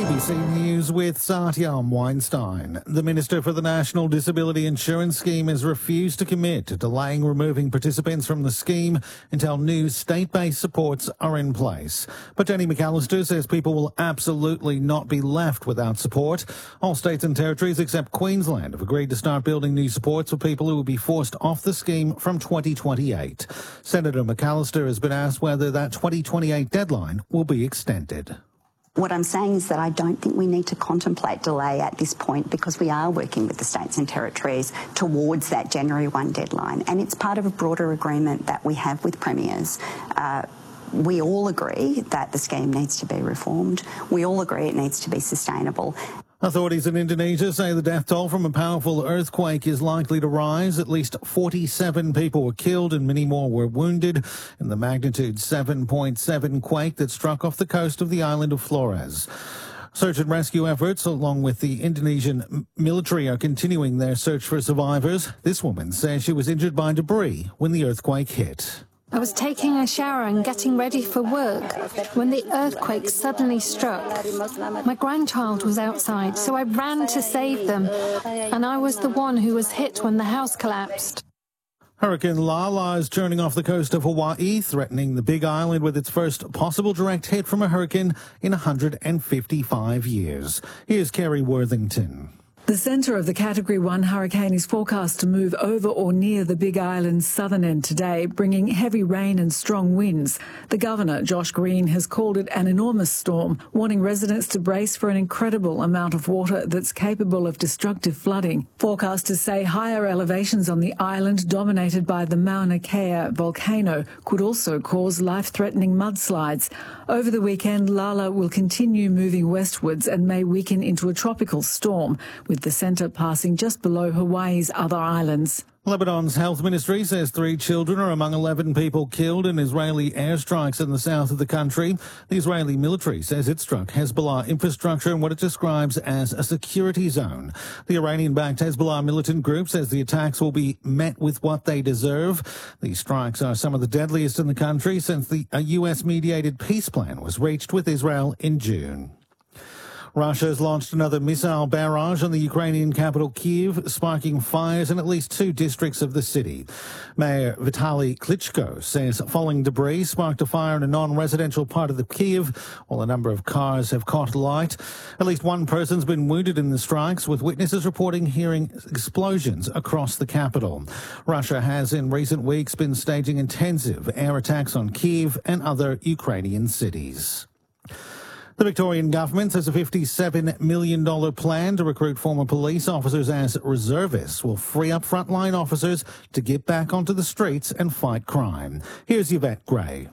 ABC News with Satyam Weinstein. The Minister for the National Disability Insurance Scheme has refused to commit to delaying removing participants from the scheme until new state-based supports are in place. But Jenny McAllister says people will absolutely not be left without support. All states and territories except Queensland have agreed to start building new supports for people who will be forced off the scheme from 2028. Senator McAllister has been asked whether that 2028 deadline will be extended. What I'm saying is that I don't think we need to contemplate delay at this point because we are working with the states and territories towards that January 1 deadline, and it's part of a broader agreement that we have with premiers. We all agree that the scheme needs to be reformed. We all agree it needs to be sustainable. Authorities in Indonesia say the death toll from a powerful earthquake is likely to rise. At least 47 people were killed and many more were wounded in the magnitude 7.7 quake that struck off the coast of the island of Flores. Search and rescue efforts, along with the Indonesian military, are continuing their search for survivors. This woman says she was injured by debris when the earthquake hit. I was taking a shower and getting ready for work when the earthquake suddenly struck. My grandchild was outside, so I ran to save them, and I was the one who was hit when the house collapsed. Hurricane Lala is churning off the coast of Hawaii, threatening the Big Island with its first possible direct hit from a hurricane in 155 years. Here's Kerry Worthington. The centre of the Category 1 hurricane is forecast to move over or near the Big Island's southern end today, bringing heavy rain and strong winds. The Governor, Josh Green, has called it an enormous storm, warning residents to brace for an incredible amount of water that's capable of destructive flooding. Forecasters say higher elevations on the island, dominated by the Mauna Kea volcano, could also cause life-threatening mudslides. Over the weekend, Lala will continue moving westwards and may weaken into a tropical storm, with the centre passing just below Hawaii's other islands. Lebanon's health ministry says 3 children are among 11 people killed in Israeli airstrikes in the south of the country. The Israeli military says it struck Hezbollah infrastructure in what it describes as a security zone. The Iranian-backed Hezbollah militant group says the attacks will be met with what they deserve. These strikes are some of the deadliest in the country since a US-mediated peace plan was reached with Israel in June. Russia has launched another missile barrage on the Ukrainian capital Kyiv, sparking fires in at least 2 districts of the city. Mayor Vitaly Klitschko says falling debris sparked a fire in a non-residential part of the Kyiv, while a number of cars have caught light. At least 1 person's been wounded in the strikes, with witnesses reporting hearing explosions across the capital. Russia has in recent weeks been staging intensive air attacks on Kyiv and other Ukrainian cities. The Victorian government has a $57 million plan to recruit former police officers as reservists will free up frontline officers to get back onto the streets and fight crime. Here's Yvette Gray.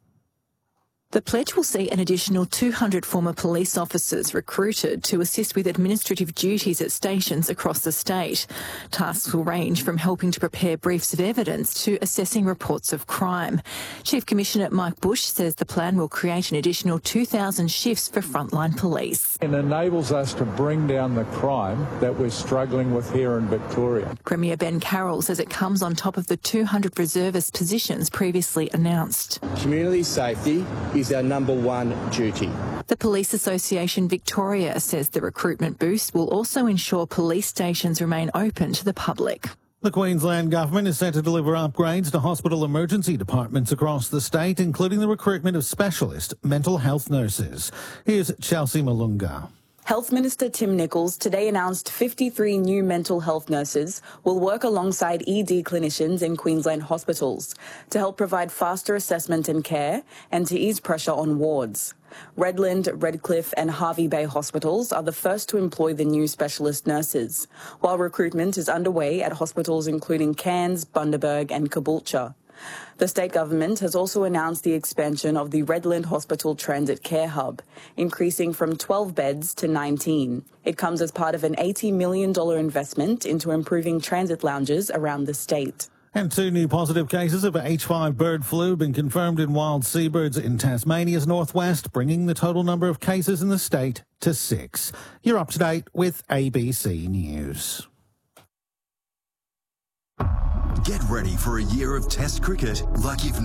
The pledge will see an additional 200 former police officers recruited to assist with administrative duties at stations across the state. Tasks will range from helping to prepare briefs of evidence to assessing reports of crime. Chief Commissioner Mike Bush says the plan will create an additional 2,000 shifts for frontline police. It enables us to bring down the crime that we're struggling with here in Victoria. Premier Ben Carroll says it comes on top of the 200 reservist positions previously announced. Community safety is our number 1 duty. The Police Association Victoria says the recruitment boost will also ensure police stations remain open to the public. The Queensland Government is set to deliver upgrades to hospital emergency departments across the state, including the recruitment of specialist mental health nurses. Here's Chelsea Malunga. Health Minister Tim Nicholls today announced 53 new mental health nurses will work alongside ED clinicians in Queensland hospitals to help provide faster assessment and care and to ease pressure on wards. Redland, Redcliffe and Hervey Bay hospitals are the first to employ the new specialist nurses, while recruitment is underway at hospitals including Cairns, Bundaberg and Caboolture. The state government has also announced the expansion of the Redland Hospital Transit Care Hub, increasing from 12 beds to 19. It comes as part of an $80 million investment into improving transit lounges around the state. And 2 new positive cases of H5 bird flu have been confirmed in wild seabirds in Tasmania's northwest, bringing the total number of cases in the state to 6. You're up to date with ABC News. Get ready for a year of Test cricket like you've